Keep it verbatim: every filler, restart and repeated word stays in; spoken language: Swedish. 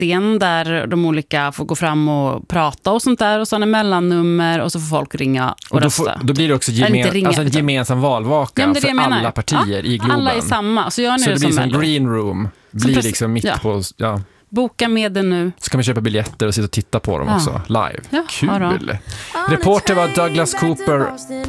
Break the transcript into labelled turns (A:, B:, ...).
A: chatten där de olika får gå fram och prata och sånt där. Och så en mellannummer och så får folk ringa och, och
B: då,
A: rösta.
B: får, då blir det också gemen,
A: ringa,
B: alltså en gemensam valvaka
A: ja,
B: för alla partier
A: ja,
B: i Globen.
A: Alla är samma. Så, gör ni
B: så
A: det,
B: det blir som,
A: som
B: green room. Blir precis, liksom mitt ja. på... Ja.
A: Boka med det nu.
B: Så kan man köpa biljetter och sitta och titta på dem ja. också live.
A: Ja,
B: Kul. Reporter var Douglas Cooper